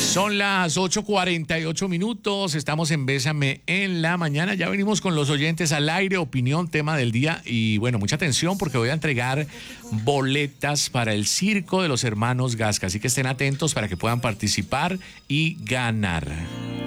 Son las 8:48, estamos en Bésame en la mañana, ya venimos con los oyentes al aire, opinión, tema del día y bueno, mucha atención porque voy a entregar boletas para el circo de los hermanos Gasca, así que estén atentos para que puedan participar y ganar.